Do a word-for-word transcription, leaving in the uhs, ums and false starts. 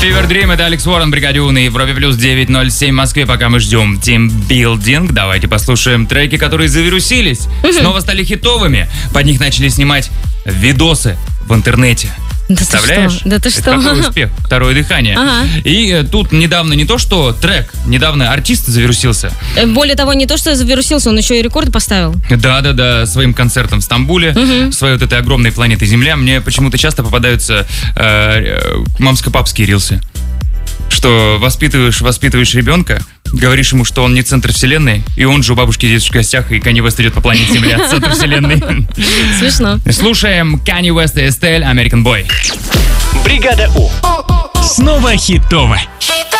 Fever Dream, это Алекс Уоррен, Бригаде У на Европе плюс девять ноль семь в Москве. Пока мы ждем тимбилдинг, давайте послушаем треки, которые завирусились, снова стали хитовыми. Под них начали снимать видосы в интернете. Да Представляешь? ты что? Да ты что? Это какой успех? Второе дыхание. Ага. И э, тут недавно не то, что трек, недавно артист завирусился. Более того, не то, что завирусился, он еще и рекорды поставил. Да-да-да, своим концертом в Стамбуле, Угу. своей вот этой огромной планеты Земля. Мне почему-то часто попадаются э, э, мамско-папские рилсы. Что воспитываешь, воспитываешь ребенка, говоришь ему, что он не центр вселенной, и он же у бабушки здесь в гостях, и Канье Уэст идет по планете Земля, центр вселенной. Смешно. Слушаем Канье Уэст и Эстель, American Boy. Бригада У. Снова хитово.